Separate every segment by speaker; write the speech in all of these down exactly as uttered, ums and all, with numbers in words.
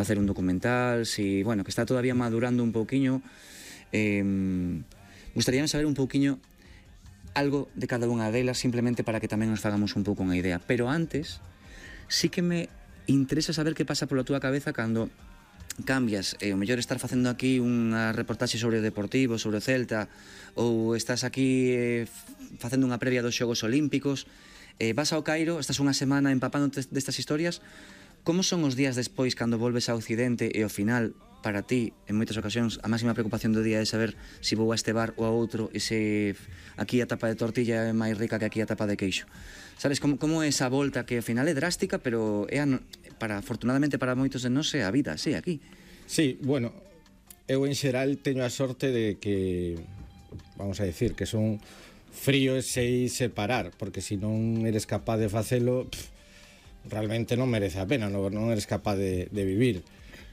Speaker 1: facer un documental, si, bueno, que está todavía madurando un pouquiño. Eh, gustaríame saber un pouquiño algo de cada unha delas, simplemente para que tamén nos fagamos un pouco unha idea. Pero antes, sí que me interesa saber que pasa pola túa cabeza cando cambias, e o mellor estar facendo aquí unha reportaxe sobre o Deportivo, sobre o Celta, ou estás aquí eh, facendo unha previa dos Xogos Olímpicos, eh, vas ao Cairo, estás unha semana empapándote destas historias. Como son os días despois cando volves ao Occidente e ao final, para ti, en moitas ocasións, a máxima preocupación do día é saber se vou a este bar ou a outro e se aquí a tapa de tortilla é máis rica que aquí a tapa de queixo? Sabes, como, como é esa volta que ao final é drástica, pero é, a, para, afortunadamente para moitos de nós, é a vida, sí, aquí.
Speaker 2: Sí, bueno, eu en xeral teño a sorte de que, vamos a decir, que son frío e sei separar, porque se non eres capaz de facelo, pff, realmente non merece a pena, non, non eres capaz de, de vivir.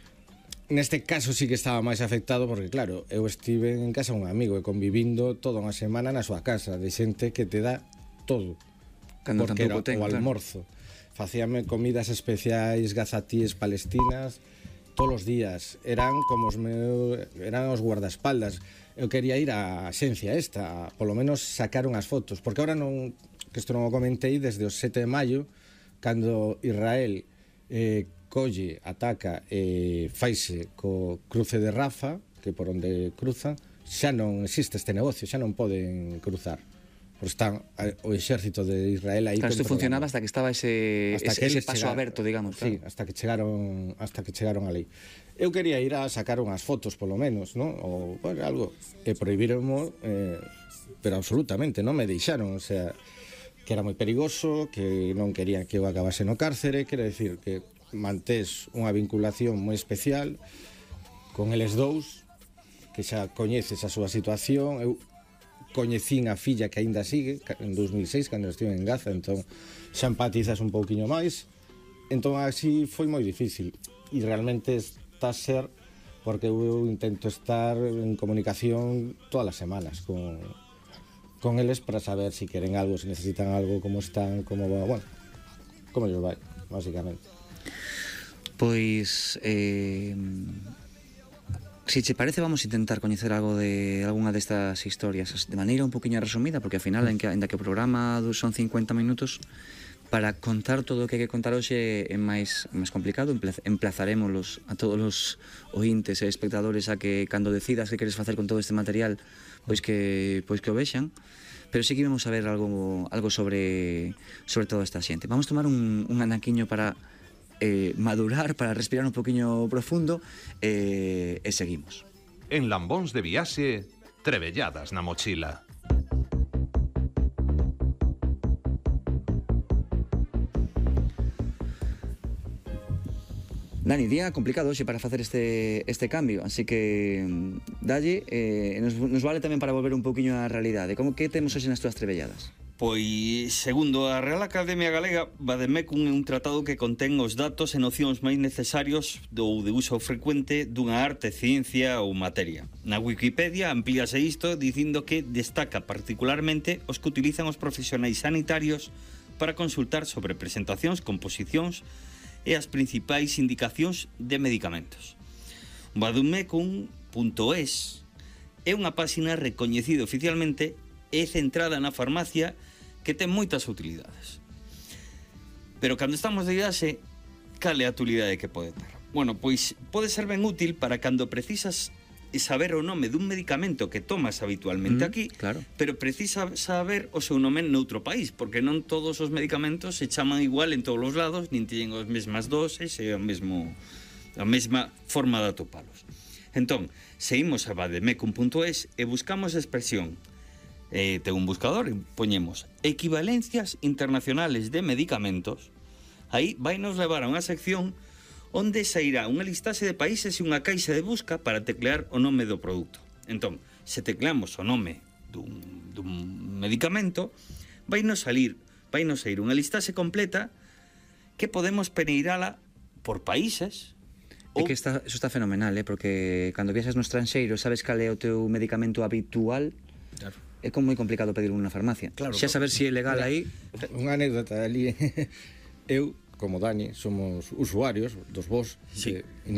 Speaker 2: Neste caso sí que estaba máis afectado porque, claro, eu estive en casa un amigo e convivindo toda unha semana na súa casa de xente que te dá todo.
Speaker 1: Cando
Speaker 2: porque era
Speaker 1: ten,
Speaker 2: o almorzo. Claro. Facíame comidas especiais, gazatíes palestinas, todos os días. Eran como os meus, eran os guardaespaldas. Eu quería ir á xencia esta, polo menos sacar unhas fotos, porque agora non, que isto non o comentei, desde o sete de maio, cando Israel eh, colle, ataca e eh, faise co cruce de Rafa, que por onde cruzan, xa non existe este negocio, xa non poden cruzar. Porque están o exército de Israel aí.
Speaker 1: Claro, isto funcionaba hasta que estaba ese,
Speaker 2: hasta
Speaker 1: ese,
Speaker 2: que
Speaker 1: ese paso
Speaker 2: chegaron,
Speaker 1: aberto, digamos.
Speaker 2: Sí,
Speaker 1: claro.
Speaker 2: hasta que chegaron hasta que chegaron ali. Eu quería ir a sacar unhas fotos, polo menos, ¿no? Ou, bueno, algo, e prohibironmo, eh, pero absolutamente, non me deixaron, o sea, que era moi perigoso, que non querían que eu acabase no cárcere, quero decir que mantés unha vinculación moi especial con eles dous, que xa coñeces a súa situación. Eu coñecín a filla que aínda sigue en dos mil seis, cando estive en Gaza, entón xa empatizas un pouquiño máis. Entón así foi moi difícil, e realmente está a ser porque eu intento estar en comunicación todas as semanas con con eles para saber se si queren algo, se si necesitan algo, como están, como va, bueno, como lles vai, basicamente.
Speaker 1: Pois, eh, si che parece, vamos a intentar coñecer algo de algunha destas historias de maneira un poquinho resumida, porque ao final, en que, en que o programa son cincuenta minutos, para contar todo o que hai que contar hoxe é máis, máis complicado. Emplazarémolos a todos os ointes e espectadores a que, cando decidas que queres facer con todo este material, pois que, pois que o vexan. Pero sí que íbamos a ver algo, algo sobre, sobre toda esta xente. Vamos tomar un, un anaquiño para eh, madurar, para respirar un poquinho profundo, eh, e seguimos.
Speaker 3: En Lambóns de Viaxe, Trebelladas na mochila.
Speaker 1: Dani, día complicado hoxe para facer este, este cambio, así que dalle, eh, nos, nos vale tamén para volver un pouquiño á realidade. Como que temos hoxe nas túas trebelladas?
Speaker 4: Pois, segundo a Real Academia Galega, Vademecum é un tratado que contén os datos e nocións máis necesarios do de uso frecuente dunha arte, ciencia ou materia. Na Wikipedia amplíase isto dicindo que destaca particularmente os que utilizan os profesionais sanitarios para consultar sobre presentacións, composicións e as principais indicacións de medicamentos. Vademecum punto es é unha páxina recoñecida oficialmente e centrada na farmacia que ten moitas utilidades. Pero cando estamos de viaxe, cal é a utilidade que pode ter? Bueno, pois pode ser ben útil para cando precisas saber o nome dun medicamento que tomas habitualmente
Speaker 1: mm,
Speaker 4: aquí,
Speaker 1: claro.
Speaker 4: pero precisa saber o seu nome noutro país, porque non todos os medicamentos se chaman igual en todos os lados, nin teñen as mesmas doses e o mesmo, a mesma forma de atopalos. Entón, se imos a vademecum punto es e buscamos a expresión, eh, ten un buscador e poñemos equivalencias internacionales de medicamentos, aí vai nos levar a unha sección onde sairá unha listaxe de países e unha caixa de busca para teclear o nome do produto. Entón, se tecleamos o nome dun, dun medicamento, vai nos salir, vai nos sair unha listaxe completa que podemos peneirala por países.
Speaker 1: É que está, eso está fenomenal, eh? Porque cando viaxas no estranxeiro sabes cal é o teu medicamento habitual. Claro. É como moi complicado pedir unha farmacia. Claro, xa saber se si é legal aí.
Speaker 2: Unha anécdota ali. Eu, como Dani, somos usuarios dos vos,
Speaker 4: sí.
Speaker 2: de